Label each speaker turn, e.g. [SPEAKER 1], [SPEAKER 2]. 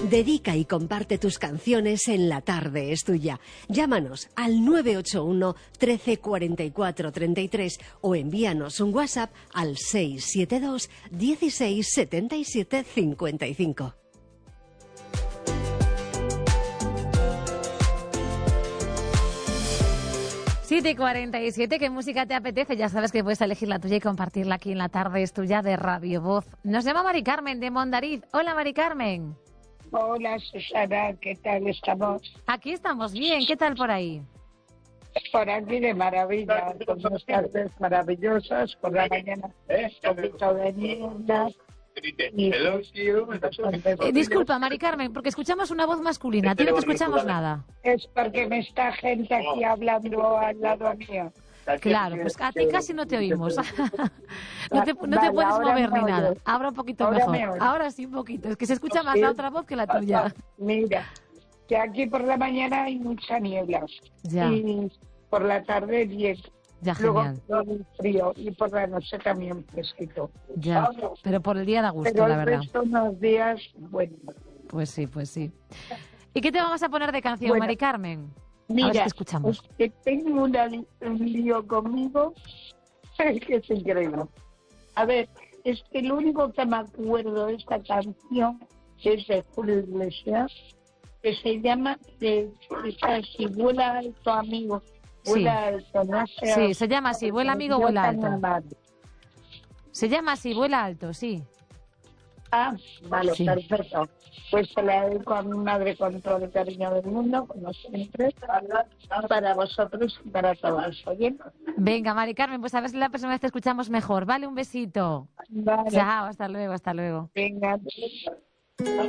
[SPEAKER 1] Dedica y comparte tus canciones en La Tarde es Tuya. Llámanos al 981 13 44 33 o envíanos un WhatsApp al 672 16 77 55.
[SPEAKER 2] Siete y 47, ¿qué música te apetece? Ya sabes que puedes elegir la tuya y compartirla aquí en La Tarde es Tuya de Radio Voz. Nos llama Mari Carmen de Mondariz. Hola, Mari Carmen.
[SPEAKER 3] Hola, Susana, ¿qué tal estamos?
[SPEAKER 2] Aquí estamos bien, ¿qué tal por ahí?
[SPEAKER 3] Por aquí de maravilla, con unas tardes maravillosas, por la mañana un poquito de niebla.
[SPEAKER 2] Disculpa, Mari Carmen, porque escuchamos una voz masculina, a ti no te escuchamos nada.
[SPEAKER 3] Es porque me está gente aquí hablando al lado mío.
[SPEAKER 2] Claro, pues a ti casi no te oímos. No te puedes mover ni nada. Ahora un poquito mejor. Ahora sí un poquito. Es que se escucha más la otra voz que la tuya.
[SPEAKER 3] Mira, que aquí por la mañana hay mucha niebla.
[SPEAKER 2] Ya.
[SPEAKER 3] Y por la tarde bien.
[SPEAKER 2] Ya,
[SPEAKER 3] luego
[SPEAKER 2] genial.
[SPEAKER 3] frío y por la noche también fresquito.
[SPEAKER 2] Ya, pero por el día da gusto,
[SPEAKER 3] pero
[SPEAKER 2] la verdad.
[SPEAKER 3] Pero unos días, bueno.
[SPEAKER 2] Pues sí, pues sí. ¿Y qué te vamos a poner de canción, bueno, Mari Carmen?
[SPEAKER 3] Mira,
[SPEAKER 2] a ver si escuchamos.
[SPEAKER 3] Es que tengo un lío conmigo, es que es increíble. A ver, es que lo único que me acuerdo de esta canción es de Julio Iglesias, que se llama Si vuela alto, amigo. Vuela alto, no sé.
[SPEAKER 2] Sí, se llama así, vuela amigo, vuela alto. Se llama así, vuela alto, sí.
[SPEAKER 3] Ah, vale,
[SPEAKER 2] sí.
[SPEAKER 3] Perfecto. Pues se la dedico a mi madre con todo el cariño del mundo, como siempre, para vosotros y para todos. ¿Oye?
[SPEAKER 2] Venga, Mari Carmen, pues a ver si la próxima vez te escuchamos mejor. Vale, un besito.
[SPEAKER 3] Vale.
[SPEAKER 2] Chao, hasta luego, hasta luego.
[SPEAKER 3] Venga.